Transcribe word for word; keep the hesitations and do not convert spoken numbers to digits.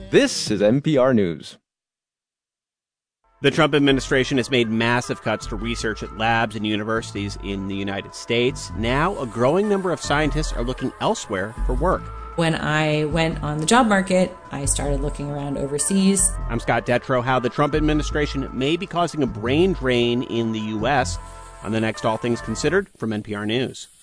This is N P R News. The Trump administration has made massive cuts to research at labs and universities in the United States. Now, a growing number of scientists are looking elsewhere for work. When I went on the job market, I started looking around overseas. I'm Scott Detrow. How the Trump administration may be causing a brain drain in the U S on the next All Things Considered from N P R News.